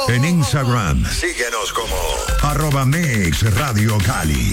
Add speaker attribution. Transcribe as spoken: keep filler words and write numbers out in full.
Speaker 1: En Instagram, síguenos como arroba Mix Radio Cali.